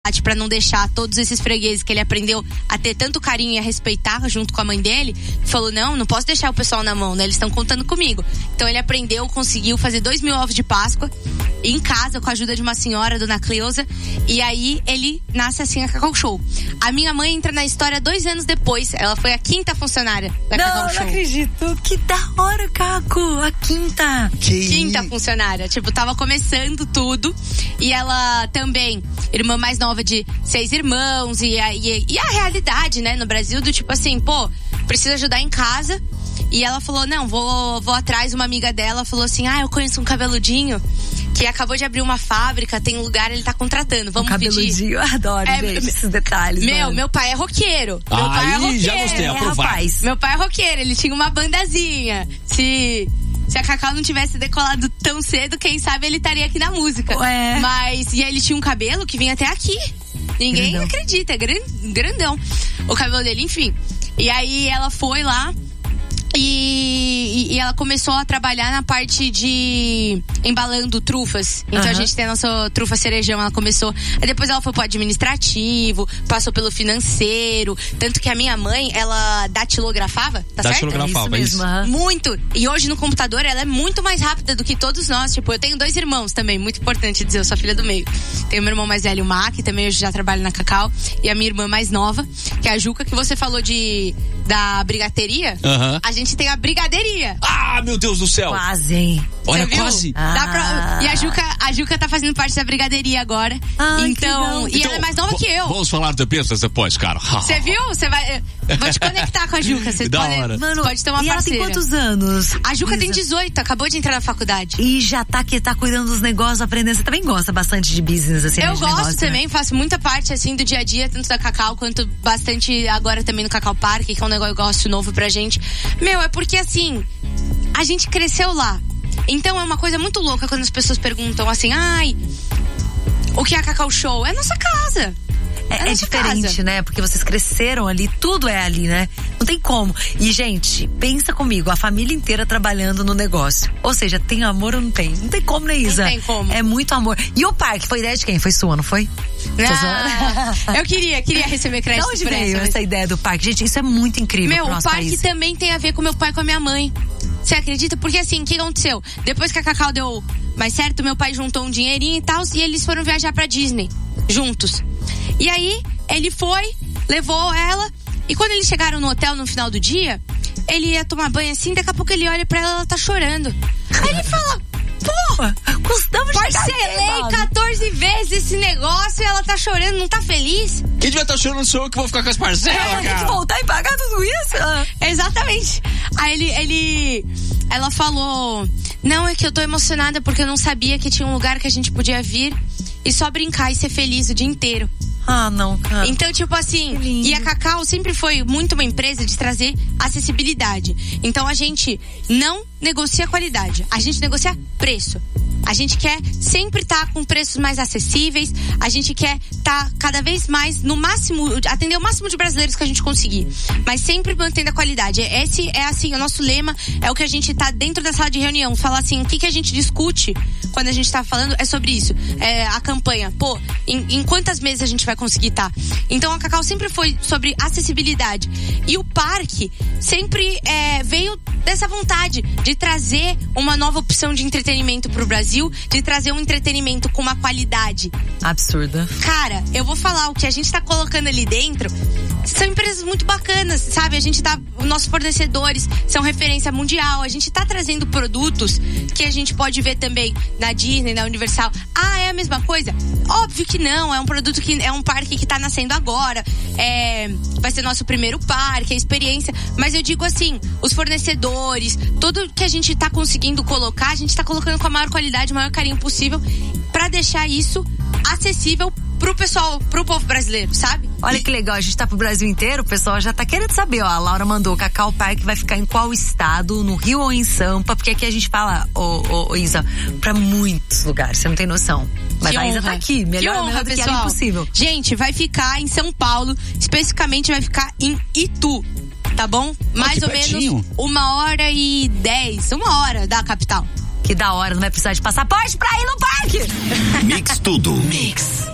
resgate pra não deixar todos esses fregueses que ele aprendeu a ter tanto carinho e a respeitar junto com a mãe dele, falou, não posso deixar o pessoal na mão, né? Eles estão contando comigo. Então ele aprendeu, conseguiu fazer 2.000 ovos de Páscoa em casa, com a ajuda de uma senhora, dona Cleusa, e aí ele nasce assim a Cacau Show. A minha mãe entra na história 2 anos depois, ela foi a 5ª funcionária da Cacau Show. Não acredito, que da hora, Caco, a 5ª. Quinta funcionária, tipo, tava começando tudo, e ela também, irmã mais nova de 6 irmãos, e a realidade, né, no Brasil, do tipo assim, pô, precisa ajudar em casa. E ela falou, não, vou atrás. Uma amiga dela falou assim, eu conheço um cabeludinho que acabou de abrir uma fábrica, tem lugar, ele tá contratando, vamos pedir. Cabeludinho, eu adoro, gente, esses detalhes. Meu pai é roqueiro. Já gostei, aprovado. Meu pai é roqueiro, ele tinha uma bandazinha. Se a Cacau não tivesse decolado tão cedo, quem sabe ele estaria aqui na música. E ele tinha um cabelo que vinha até aqui. Ninguém acredita, é grandão o cabelo dele, enfim. E aí ela foi lá e ela começou a trabalhar na parte de embalando trufas. Então a gente tem a nossa trufa cerejão, ela começou. Aí depois ela foi pro administrativo, passou pelo financeiro. Tanto que a minha mãe, ela datilografava, tá certo? Datilografava, isso mesmo. Muito. E hoje no computador ela é muito mais rápida do que todos nós. Tipo, eu tenho 2 irmãos também, muito importante dizer, eu sou a filha do meio. Tenho meu irmão mais velho, o Mac, que também hoje já trabalha na Cacau. E a minha irmã mais nova, que é a Juca, que você falou da brigateria. A gente tem a brigadeiria. Ah, meu Deus do céu. Quase, hein? Olha, quase. E a Juca tá fazendo parte da brigadeiria agora. Então, ela é mais nova que eu. Vamos falar depois depois, cara. Você viu? Você vai... Vou te conectar com a Juca. Você pode ter uma parceira. Ela tem quantos anos? A Juca tem 18, acabou de entrar na faculdade. E já tá cuidando dos negócios, aprendendo. Você também gosta bastante de business, assim, eu de gosto negócio, também, faço muita parte, assim, do dia a dia, tanto da Cacau, quanto bastante agora também no Cacau Park, que é um negócio novo pra gente. É porque, assim, a gente cresceu lá. Então é uma coisa muito louca quando as pessoas perguntam assim, o que é a Cacau Show? É nossa casa. É diferente, casa, né? Porque vocês cresceram ali, tudo é ali, né? Não tem como. E, gente, pensa comigo, a família inteira trabalhando no negócio. Ou seja, tem amor ou não tem? Não tem como, né, Isa? Não tem como. É muito amor. E o parque, foi ideia de quem? Foi sua, não foi? Eu queria receber crédito. De onde veio essa ideia do parque? Gente, isso é muito incrível pro nosso país. O parque também tem a ver com meu pai e com a minha mãe. Você acredita? Porque assim, o que aconteceu? Depois que a Cacau deu mais certo, meu pai juntou um dinheirinho e tal, e eles foram viajar pra Disney, juntos. E aí, ele foi, levou ela, e quando eles chegaram no hotel no final do dia, ele ia tomar banho assim, daqui a pouco ele olha pra ela tá chorando. Aí ele fala, porra, parcelei 14 vezes esse negócio e ela tá chorando, não tá feliz? Quem devia estar chorando sou eu que vou ficar com as parcelas, cara. Tem que voltar e pagar tudo isso? Exatamente. Aí ela falou, não, é que eu tô emocionada porque eu não sabia que tinha um lugar que a gente podia vir e só brincar e ser feliz o dia inteiro. Não, cara. Então, tipo assim, e a Cacau sempre foi muito uma empresa de trazer acessibilidade. Então a gente não negocia qualidade, a gente negocia preço. A gente quer sempre estar com preços mais acessíveis, a gente quer estar cada vez mais no máximo, atender o máximo de brasileiros que a gente conseguir, mas sempre mantendo a qualidade. Esse é assim, o nosso lema, é o que a gente tá dentro da sala de reunião, falar assim, o que a gente discute quando a gente tá falando é sobre isso. A campanha, em quantas meses a gente vai conseguir estar? Então a Cacau sempre foi sobre acessibilidade. E o parque sempre veio dessa vontade de trazer uma nova opção de entretenimento pro Brasil, de trazer um entretenimento com uma qualidade absurda. Cara, eu vou falar, o que a gente tá colocando ali dentro são empresas muito bacanas, sabe? Nossos fornecedores são referência mundial, a gente tá trazendo produtos que a gente pode ver também na Disney, na Universal. É a mesma coisa? Óbvio que não, é um produto que é um parque que tá nascendo agora, vai ser nosso primeiro parque, a experiência, mas eu digo assim, os fornecedores, tudo que a gente tá conseguindo colocar, a gente tá colocando com a maior qualidade, o maior carinho possível, pra deixar isso acessível pro pessoal, pro povo brasileiro, sabe? Olha que legal, a gente tá pro Brasil inteiro, o pessoal já tá querendo saber, a Laura mandou, Cacau Park vai ficar em qual estado, no Rio ou em Sampa, porque aqui a gente fala, Isa, pra muitos lugares, você não tem noção. Mas a Isa tá aqui, melhor do que era impossível. Gente, vai ficar em São Paulo, especificamente vai ficar em Itu, tá bom? Mais ou menos 1h10, 1 hora da capital. Que da hora, não vai precisar de passaporte pra ir no parque. Mix tudo. Mix.